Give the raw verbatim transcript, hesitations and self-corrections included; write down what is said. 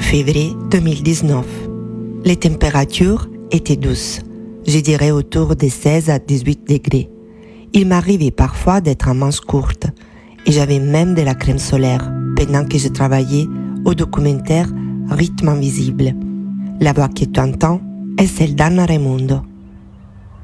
février deux mille dix-neuf. Les températures étaient douces, je dirais autour de seize à dix-huit degrés. Il m'arrivait parfois d'être en manches courtes et j'avais même de la crème solaire pendant que je travaillais au documentaire Rythme invisible. La voix que tu entends est celle d'Anna Raimundo.